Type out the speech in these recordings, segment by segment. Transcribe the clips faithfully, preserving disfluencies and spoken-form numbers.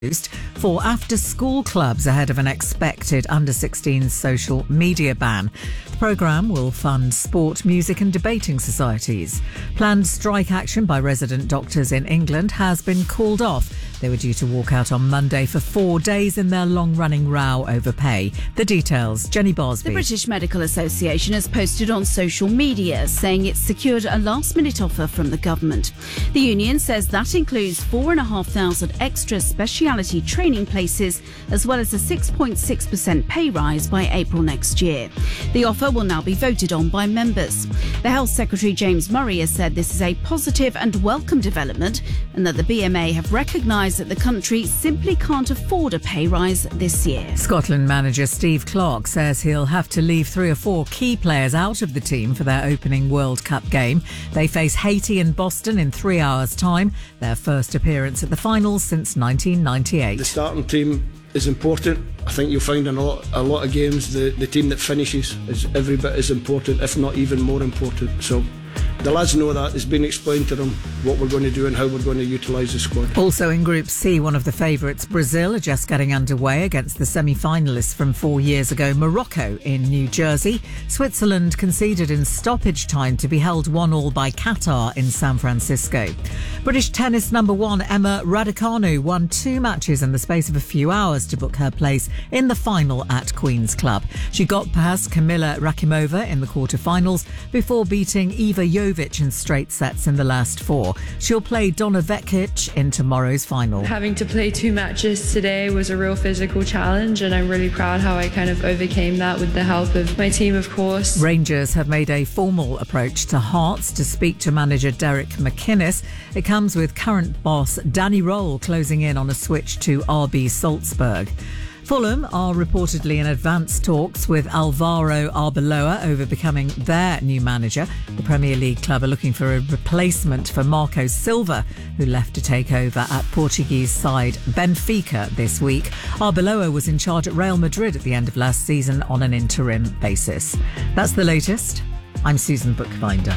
for after-school clubs ahead of an expected under sixteens social media ban. The programme will fund sport, music and debating societies. Planned strike action by resident doctors in England has been called off. They were due to walk out on Monday for four days in their long-running row over pay. The details, Jenny Bosby. The British Medical Association has posted on social media saying it's secured a last-minute offer from the government. The union says that includes four thousand five hundred extra speciality training places, as well as a six point six percent pay rise by April next year. The offer will now be voted on by members. The Health Secretary James Murray has said this is a positive and welcome development, and that the B M A have recognised that the country simply can't afford a pay rise this year. Scotland manager Steve Clarke says he'll have to leave three or four key players out of the team for their opening World Cup game. They face Haiti in Boston in three hours' time, their first appearance at the finals since nineteen ninety-eight. The starting team is important. I think you'll find in a lot, a lot of games the, the team that finishes is every bit as important, if not even more important. So the lads know that. It's been explained to them what we're going to do and how we're going to utilise the squad. Also in Group C, one of the favourites, Brazil, are just getting underway against the semi-finalists from four years ago, Morocco, in New Jersey. Switzerland conceded in stoppage time to be held one all by Qatar in San Francisco. British tennis number one Emma Raducanu won two matches in the space of a few hours to book her place in the final at Queen's Club. She got past Kamila Rakimova in the quarter-finals before beating Iva Jovic in straight sets in the last four. She'll play Donna Vekic in tomorrow's final. Having to play two matches today was a real physical challenge, and I'm really proud how I kind of overcame that with the help of my team, of course. Rangers have made a formal approach to Hearts to speak to manager Derek McInnes. It comes with current boss Danny Roll closing in on a switch to R B Salzburg. Fulham are reportedly in advanced talks with Alvaro Arbeloa over becoming their new manager. The Premier League club are looking for a replacement for Marco Silva, who left to take over at Portuguese side Benfica this week. Arbeloa was in charge at Real Madrid at the end of last season on an interim basis. That's the latest. I'm Susan Bookbinder.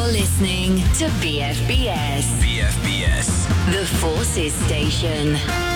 Listening to B F B S. B F B S. The Forces Station.